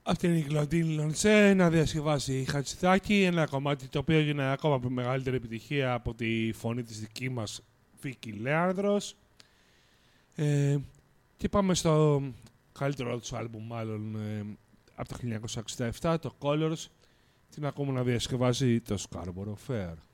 Αυτή είναι η Κλοντίν Λονσέ να διασκευάσει η Χατσιδάκη, ένα κομμάτι το οποίο έγινε ακόμα μεγαλύτερη επιτυχία από τη φωνή της δική μας Βίκη Λέανδρος. Και πάμε στο καλύτερο του άλμπουμ μάλλον από το 1967, το Colors, την ακούμε να διασκευάζει το Scarborough Fair.